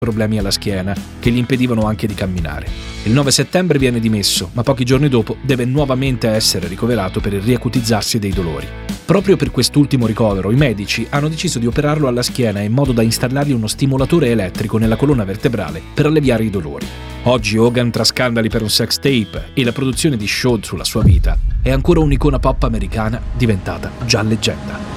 problemi alla schiena che gli impedivano anche di camminare. Il 9 settembre viene dimesso, ma pochi giorni dopo deve nuovamente essere ricoverato per il riacutizzarsi dei dolori. Proprio per quest'ultimo ricovero, i medici hanno deciso di operarlo alla schiena in modo da installargli uno stimolatore elettrico nella colonna vertebrale per alleviare i dolori. Oggi Hogan, tra scandali per un sex tape e la produzione di show sulla sua vita, è ancora un'icona pop americana diventata già leggenda.